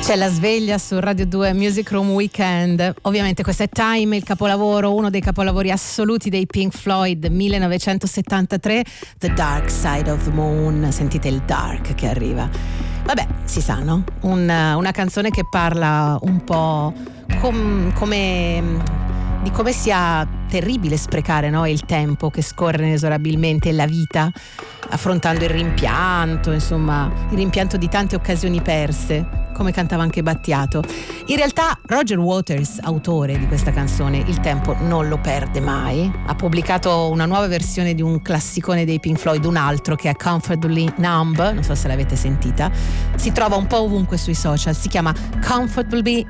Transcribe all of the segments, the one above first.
C'è la sveglia su Radio 2 Music Room Weekend. Ovviamente questo è Time, il capolavoro, uno dei capolavori assoluti dei Pink Floyd, 1973, The Dark Side of the Moon. Sentite il dark che arriva. Vabbè, si sa, no? Una canzone che parla un po' di come sia terribile sprecare, no? Il tempo che scorre inesorabilmente, la vita, affrontando il rimpianto, insomma, il rimpianto di tante occasioni perse, come cantava anche Battiato. In realtà Roger Waters, autore di questa canzone, il tempo non lo perde mai. Ha pubblicato una nuova versione di un classicone dei Pink Floyd, un altro che è Comfortably Numb, non so se l'avete sentita, si trova un po' ovunque sui social, si chiama Comfortably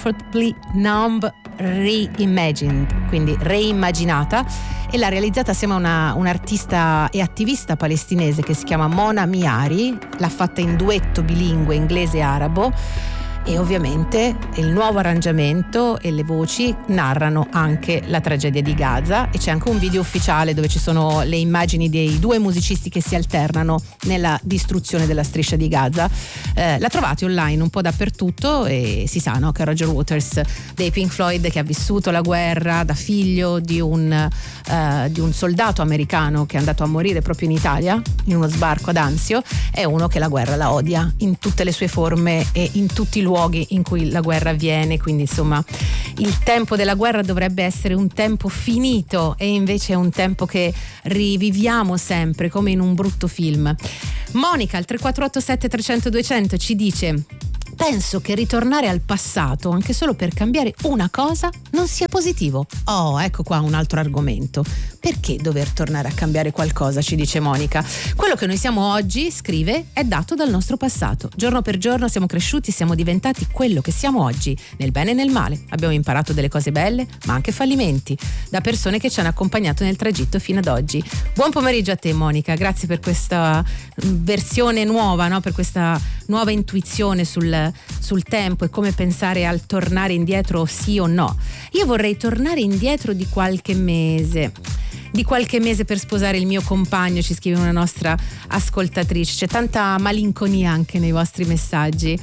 Numb Reimagined, quindi reimmaginata, e l'ha realizzata assieme a un'artista e attivista palestinese che si chiama Mona Miari. L'ha fatta in duetto bilingue inglese e arabo, e ovviamente il nuovo arrangiamento e le voci narrano anche la tragedia di Gaza, e c'è anche un video ufficiale dove ci sono le immagini dei due musicisti che si alternano nella distruzione della striscia di Gaza. La trovate online un po' dappertutto, e si sa, no, che Roger Waters dei Pink Floyd, che ha vissuto la guerra da figlio di un soldato americano che è andato a morire proprio in Italia in uno sbarco ad Anzio, è uno che la guerra la odia in tutte le sue forme e in tutti i luoghi in cui la guerra avviene. Quindi insomma il tempo della guerra dovrebbe essere un tempo finito, e invece è un tempo che riviviamo sempre come in un brutto film. Monica al 3487 300 200 ci dice: penso che ritornare al passato, anche solo per cambiare una cosa, non sia positivo. Oh, ecco qua un altro argomento. Perché dover tornare a cambiare qualcosa, ci dice Monica. Quello che noi siamo oggi, scrive, è dato dal nostro passato. Giorno per giorno siamo cresciuti, siamo diventati quello che siamo oggi, nel bene e nel male. Abbiamo imparato delle cose belle, ma anche fallimenti, da persone che ci hanno accompagnato nel tragitto fino ad oggi. Buon pomeriggio a te, Monica, grazie per questa versione nuova, no? Per questa nuova intuizione sul tempo e come pensare al tornare indietro, sì o no. Io vorrei tornare indietro di qualche mese per sposare il mio compagno, ci scrive una nostra ascoltatrice. C'è tanta malinconia anche nei vostri messaggi.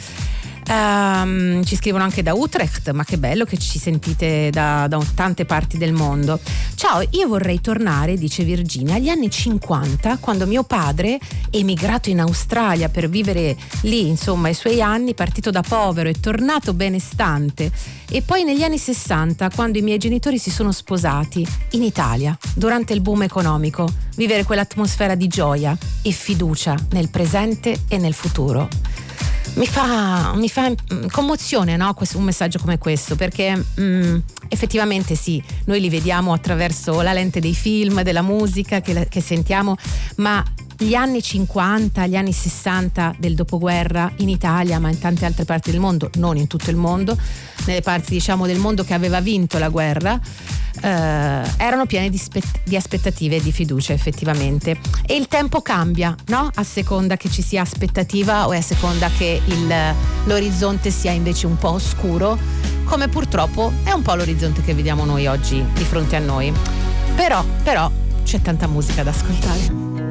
Ci scrivono anche da Utrecht, ma che bello che ci sentite da tante parti del mondo. Ciao, io vorrei tornare, dice Virginia, agli anni 50, quando mio padre, emigrato in Australia per vivere lì, insomma, i suoi anni, partito da povero e tornato benestante, e poi negli anni 60, quando i miei genitori si sono sposati in Italia, durante il boom economico, vivere quell'atmosfera di gioia e fiducia nel presente e nel futuro. Mi fa commozione, no? Un messaggio come questo, perché effettivamente sì, noi li vediamo attraverso la lente dei film, della musica che sentiamo, ma gli anni 50, gli anni 60 del dopoguerra in Italia, ma in tante altre parti del mondo, non in tutto il mondo, nelle parti diciamo del mondo che aveva vinto la guerra, erano pieni di aspettative e di fiducia, effettivamente. E il tempo cambia, no? A seconda che ci sia aspettativa o a seconda che l'orizzonte sia invece un po' oscuro, come purtroppo è un po' l'orizzonte che vediamo noi oggi di fronte a noi. Però c'è tanta musica da ascoltare.